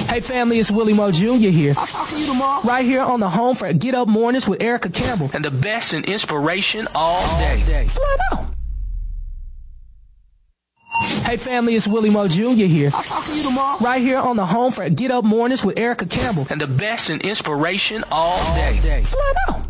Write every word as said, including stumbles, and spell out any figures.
Hey family, it's Willie Mo Junior here. I'll see you tomorrow. Right here on the home for Get Up Mornings with Erica Campbell. And the best in inspiration all day. Flat out. Hey family, it's Willie Mo Junior here. I'll see you tomorrow. Right here on the home for Get Up Mornings with Erica Campbell. And the best in inspiration all day. Flat out.